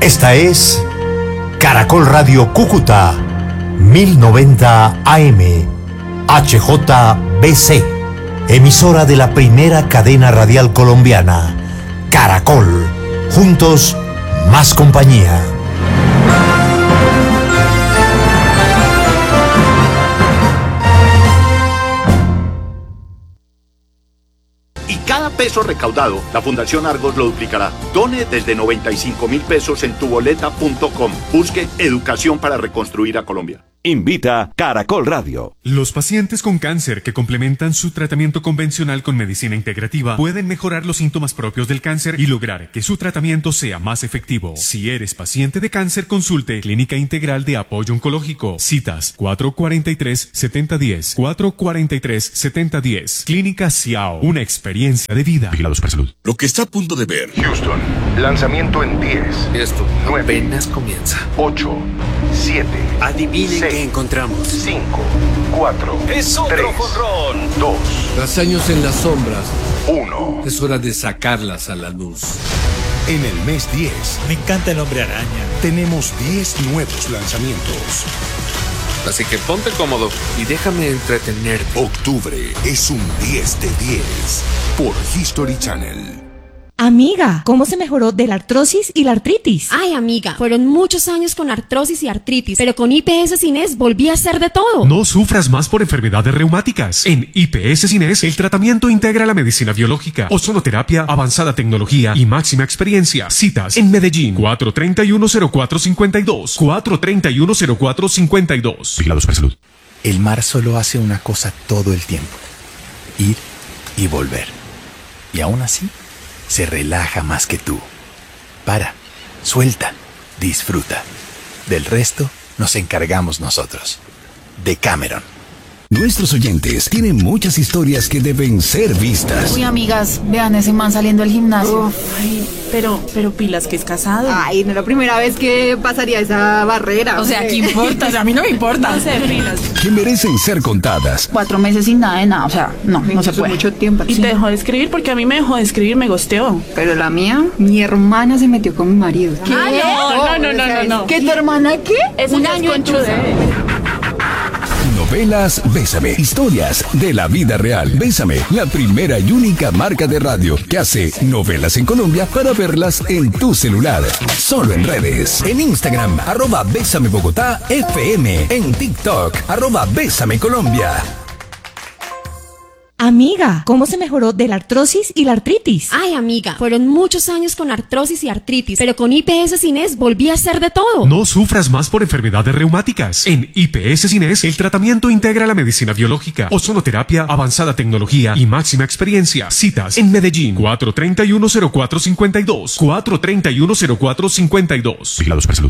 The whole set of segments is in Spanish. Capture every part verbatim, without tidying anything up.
Esta es Caracol Radio Cúcuta, mil noventa A M, H J B C, emisora de la primera cadena radial colombiana. Caracol, juntos, más compañía. Cada peso recaudado, la Fundación Argos lo duplicará. Done desde noventa y cinco mil pesos en tuboleta punto com. Busque Educación para Reconstruir a Colombia. Invita Caracol Radio. Los pacientes con cáncer que complementan su tratamiento convencional con medicina integrativa pueden mejorar los síntomas propios del cáncer y lograr que su tratamiento sea más efectivo. Si eres paciente de cáncer, consulte Clínica Integral de Apoyo Oncológico. Citas cuatro cuarenta y tres, setenta diez, cuatro cuarenta y tres, setenta diez. Clínica Ciao, una experiencia de vida. Vigilados por salud. Lo que está a punto de ver. Houston, lanzamiento en diez. Esto nueve, apenas comienza. ocho, siete. Adivinen seis, qué encontramos. cinco, cuatro, es otro tres, jonrón. dos. Tras años en las sombras, uno. es hora de sacarlas a la luz. En el mes diez. Me encanta el Hombre Araña. Tenemos diez nuevos lanzamientos. Así que ponte cómodo y déjame entretenerte. Octubre es un diez de diez por History Channel. Amiga, ¿cómo se mejoró de la artrosis y la artritis? Ay, amiga, fueron muchos años con artrosis y artritis, pero con I P S Cines volví a hacer de todo. No sufras más por enfermedades reumáticas. En I P S Cines, el tratamiento integra la medicina biológica, ozonoterapia, avanzada tecnología y máxima experiencia. Citas en Medellín, cuatro treinta y uno, cero cuatro cincuenta y dos, cuatro treinta y uno, cero cuatro cincuenta y dos. Vigilados por salud. El mar solo hace una cosa todo el tiempo: ir y volver. Y aún así, se relaja más que tú. Para, suelta, disfruta. Del resto nos encargamos nosotros. Decameron. Nuestros oyentes tienen muchas historias que deben ser vistas. Uy, amigas, vean ese man saliendo del gimnasio. Uf, ay, pero, pero pilas que es casado. Ay, no es la primera vez que pasaría esa barrera. O sea, ¿qué importa? O sea, a mí no me importa. No sé, pilas. Que merecen ser contadas. Cuatro meses sin nada de nada, o sea, no, no se puede. Mucho tiempo. Y sí. te dejó de escribir porque a mí me dejó de escribir, me gosteó. Pero la mía, mi hermana se metió con mi marido. ¿Qué? No, no, no, no, no. ¿Qué, tu hermana qué? Es un año en Novelas Bésame. Historias de la vida real. Bésame, la primera y única marca de radio que hace novelas en Colombia para verlas en tu celular. Solo en redes. En Instagram, arroba Bésame Bogotá F M. En TikTok, arroba Bésame Colombia. Amiga, ¿cómo se mejoró de la artrosis y la artritis? Ay, amiga, fueron muchos años con artrosis y artritis, pero con I P S Cines volví a hacer de todo. No sufras más por enfermedades reumáticas. En I P S Cines, el tratamiento integra la medicina biológica, ozonoterapia, avanzada tecnología y máxima experiencia. Citas en Medellín, cuatro treinta y uno, cero cuatro cincuenta y dos, cuatro treinta y uno, cero cuatro cincuenta y dos. Vigilados por salud.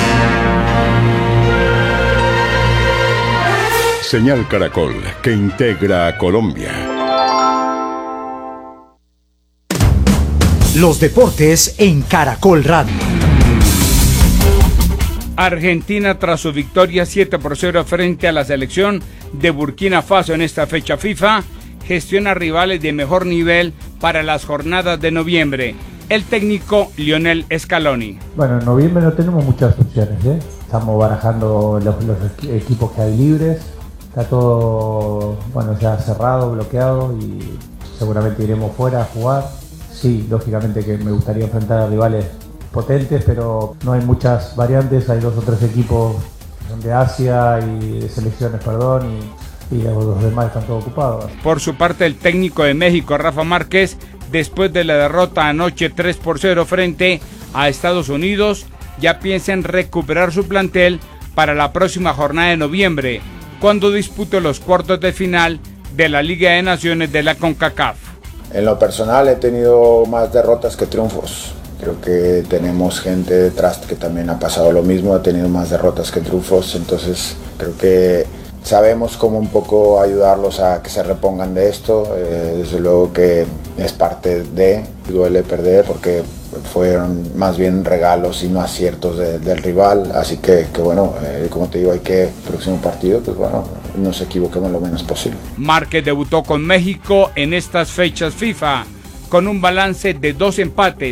Señal Caracol, que integra a Colombia. Los deportes en Caracol Radio. Argentina, tras su victoria siete por cero frente a la selección de Burkina Faso en esta fecha FIFA, gestiona rivales de mejor nivel para las jornadas de noviembre. El técnico Lionel Scaloni. Bueno, en noviembre no tenemos muchas opciones, ¿eh? Estamos barajando los, los equipos que hay libres. Está todo, bueno, ya cerrado, bloqueado y seguramente iremos fuera a jugar. Sí, lógicamente que me gustaría enfrentar a rivales potentes, pero no hay muchas variantes. Hay dos o tres equipos de Asia y de selecciones, perdón, y, y los demás están todos ocupados. Por su parte, el técnico de México, Rafa Márquez, después de la derrota anoche tres por cero frente a Estados Unidos, ya piensa en recuperar su plantel para la próxima jornada de noviembre, cuando dispute los cuartos de final de la Liga de Naciones de la CONCACAF. En lo personal he tenido más derrotas que triunfos. Creo que tenemos gente detrás que también ha pasado lo mismo, ha tenido más derrotas que triunfos, entonces creo que sabemos cómo un poco ayudarlos a que se repongan de esto. Eh, desde luego que es parte de, duele perder porque fueron más bien regalos y no aciertos de, del rival, así que, que bueno, eh, como te digo, hay que, el próximo partido, pues bueno, nos equivoquemos lo menos posible. Márquez debutó con México en estas fechas FIFA, con un balance de dos empates,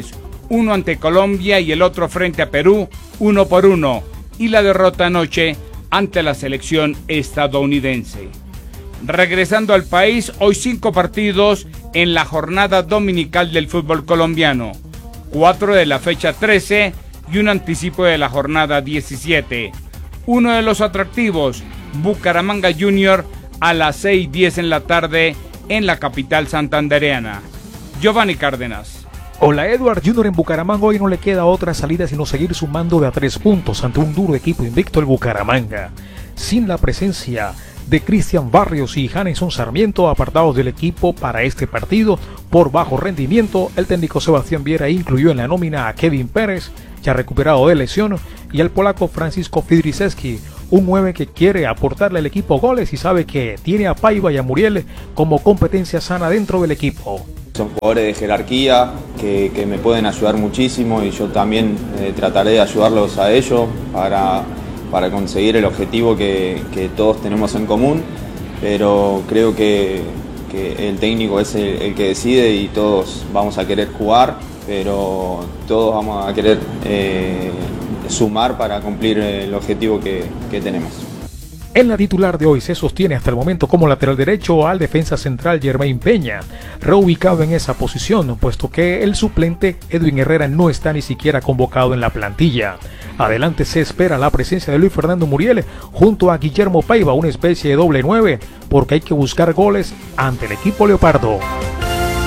uno ante Colombia y el otro frente a Perú, uno por uno, y la derrota anoche ante la selección estadounidense. Regresando al país, hoy cinco partidos en la jornada dominical del fútbol colombiano, cuatro de la fecha trece y un anticipo de la jornada diecisiete. Uno de los atractivos, Bucaramanga Junior, a las seis y diez en la tarde en la capital santandereana. Giovanni Cárdenas. Hola, Edward Junior en Bucaramanga. Hoy no le queda otra salida sino seguir sumando de a tres puntos ante un duro equipo invicto, el Bucaramanga. Sin la presencia de Cristian Barrios y Janeson Sarmiento, apartados del equipo para este partido por bajo rendimiento, el técnico Sebastián Viera incluyó en la nómina a Kevin Pérez, ya recuperado de lesión, y al polaco Francisco Fidrisewski, un nueve que quiere aportarle al equipo goles y sabe que tiene a Paiva y a Muriel como competencia sana dentro del equipo. Son jugadores de jerarquía que, que me pueden ayudar muchísimo y yo también eh, trataré de ayudarlos a ellos para, para conseguir el objetivo que, que todos tenemos en común, pero creo que, que el técnico es el, el que decide y todos vamos a querer jugar, pero todos vamos a querer eh, sumar para cumplir el objetivo que, que tenemos. En la titular de hoy se sostiene hasta el momento como lateral derecho al defensa central Germain Peña, reubicado en esa posición, puesto que el suplente Edwin Herrera no está ni siquiera convocado en la plantilla. Adelante se espera la presencia de Luis Fernando Muriel junto a Guillermo Paiva, una especie de doble nueve, porque hay que buscar goles ante el equipo leopardo.